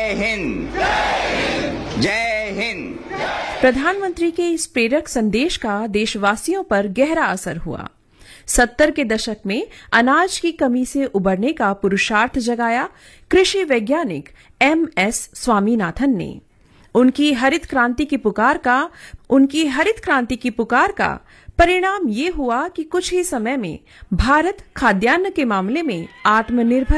जय हिंद, जय हिंद। प्रधानमंत्री के इस प्रेरक संदेश का देशवासियों पर गहरा असर हुआ। 70 के दशक में अनाज की कमी से उबरने का पुरुषार्थ जगाया कृषि वैज्ञानिक MS स्वामीनाथन ने। उनकी हरित क्रांति की पुकार का परिणाम ये हुआ कि कुछ ही समय में भारत खाद्यान्न के मामले में आत्मनिर्भर